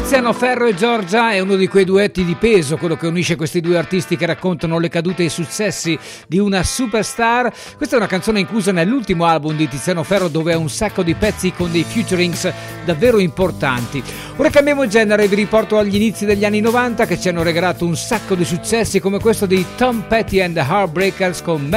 Tiziano Ferro e Giorgia è uno di quei duetti di peso, quello che unisce questi due artisti che raccontano le cadute e i successi di una superstar. Questa è una canzone inclusa nell'ultimo album di Tiziano Ferro, dove ha un sacco di pezzi con dei featurings davvero importanti. Ora cambiamo genere e vi riporto agli inizi degli anni 90, che ci hanno regalato un sacco di successi come questo di Tom Petty and the Heartbreakers con